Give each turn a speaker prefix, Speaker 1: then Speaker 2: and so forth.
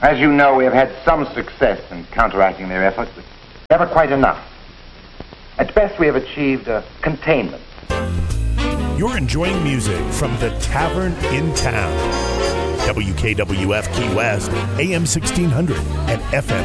Speaker 1: As you know, we have had some success in counteracting their efforts, but never quite enough. At best, we have achieved containment.
Speaker 2: You're enjoying music from the Tavern in Town. WKWF Key West, AM 1600 and FM